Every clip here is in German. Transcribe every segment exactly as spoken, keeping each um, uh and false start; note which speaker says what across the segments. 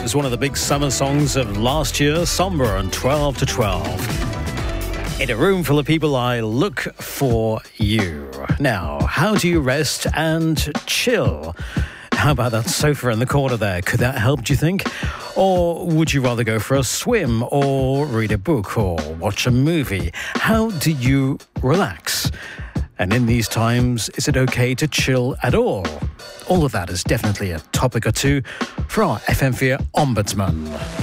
Speaker 1: was one of the big summer songs of last year, Somber and twelve to twelve. In a room full of people, I look for you. Now, how do you rest and chill? How about that sofa in the corner there? Could that help, do you think? Or would you rather go for a swim or read a book or watch a movie? How do you relax? And in these times, is it okay to chill at all? All of that is definitely a topic or two for our F M four Ombudsman.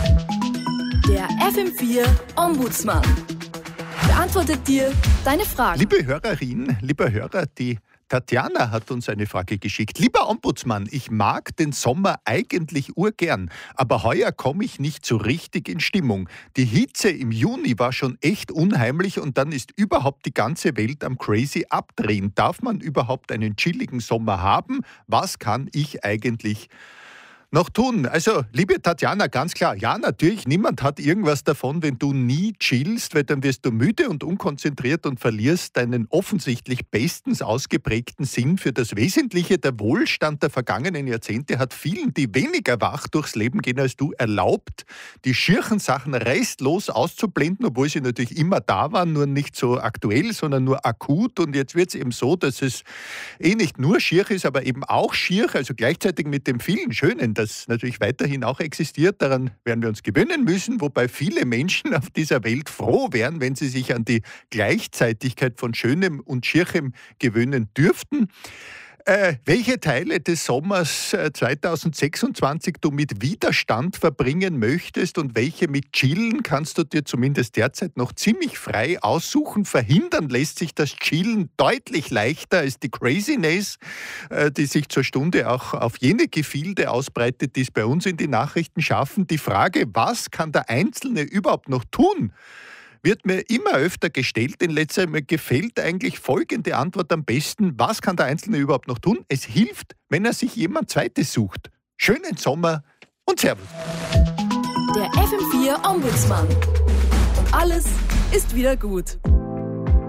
Speaker 2: Der F M four Ombudsman beantwortet dir deine Fragen.
Speaker 3: Liebe Hörerin, lieber Hörer, die Tatjana hat uns eine Frage geschickt. Lieber Ombudsmann, ich mag den Sommer eigentlich urgern, aber heuer komme ich nicht so richtig in Stimmung. Die Hitze im Juni war schon echt unheimlich und dann ist überhaupt die ganze Welt am crazy abdrehen. Darf man überhaupt einen chilligen Sommer haben? Was kann ich eigentlich noch tun? Also, liebe Tatjana, ganz klar, ja, natürlich, niemand hat irgendwas davon, wenn du nie chillst, weil dann wirst du müde und unkonzentriert und verlierst deinen offensichtlich bestens ausgeprägten Sinn für das Wesentliche. Der Wohlstand der vergangenen Jahrzehnte hat vielen, die weniger wach durchs Leben gehen als du, erlaubt, die schierchen Sachen restlos auszublenden, obwohl sie natürlich immer da waren, nur nicht so aktuell, sondern nur akut. Und jetzt wird es eben so, dass es eh nicht nur schier ist, aber eben auch schier, also gleichzeitig mit dem vielen Schönen, das natürlich weiterhin auch existiert. Daran werden wir uns gewöhnen müssen, wobei viele Menschen auf dieser Welt froh wären, wenn sie sich an die Gleichzeitigkeit von Schönem und Schierchem gewöhnen dürften. Äh, welche Teile des Sommers äh, zweitausendsechsundzwanzig du mit Widerstand verbringen möchtest und welche mit Chillen, kannst du dir zumindest derzeit noch ziemlich frei aussuchen. Verhindern lässt sich das Chillen deutlich leichter als die Craziness, äh, die sich zur Stunde auch auf jene Gefilde ausbreitet, die es bei uns in die Nachrichten schaffen. Die Frage, was kann der Einzelne überhaupt noch tun, wird mir immer öfter gestellt. In letzter Zeit mir gefällt eigentlich folgende Antwort am besten. Was kann der Einzelne überhaupt noch tun? Es hilft, wenn er sich jemand Zweites sucht. Schönen Sommer und Servus.
Speaker 2: Der F M four Ombudsman. Und alles ist wieder gut.